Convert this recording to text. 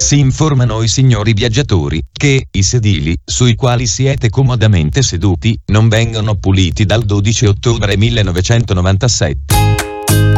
Si informano i signori viaggiatori che i sedili sui quali siete comodamente seduti non vengono puliti dal 12 ottobre 1997.